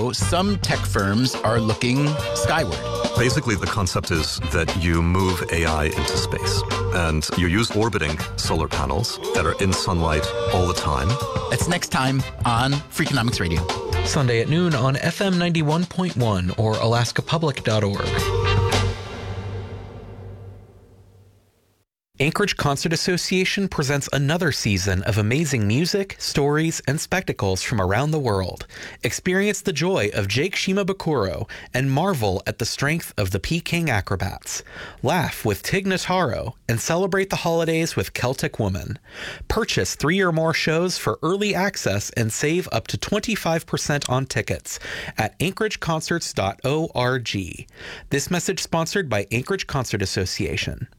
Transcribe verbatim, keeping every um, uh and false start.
ago, some tech firms are looking skyward. Basically, the concept is that you move A I into space, and you use orbiting solar panels that are in sunlight all the time. That's next time on Freakonomics Radio. Sunday at noon on F M ninety-one point one or alaska public dot org. Anchorage Concert Association presents another season of amazing music, stories, and spectacles from around the world. Experience the joy of Jake Shimabukuro and marvel at the strength of the Peking Acrobats. Laugh with Tig Notaro and celebrate the holidays with Celtic Woman. Purchase three or more shows for early access and save up to twenty-five percent on tickets at anchorage concerts dot org. This message sponsored by Anchorage Concert Association.